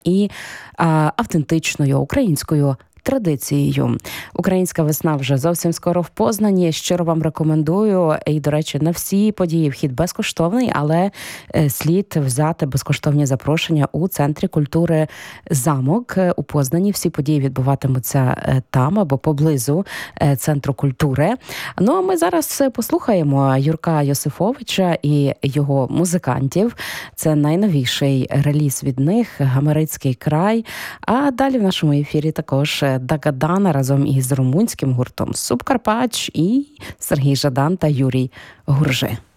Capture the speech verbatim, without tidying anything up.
і а, автентичною українською традицією. Українська весна вже зовсім скоро в Познані. Щиро вам рекомендую. І, до речі, на всі події вхід безкоштовний, але слід взяти безкоштовні запрошення у Центрі культури «Замок» у Познані. Всі події відбуватимуться там або поблизу Центру культури. Ну, а ми зараз послухаємо Юрка Йосифовича і його музикантів. Це найновіший реліз від них «Гамерицький край». А далі в нашому ефірі також Дагадана разом із румунським гуртом «Субкарпач» і Сергій Жадан та Юрій Гуржи.